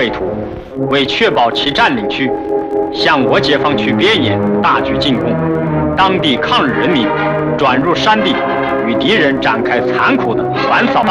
匪徒，为确保其占领区，向我解放区边沿大举进攻，当地抗日人民转入山地，与敌人展开残酷的环扫。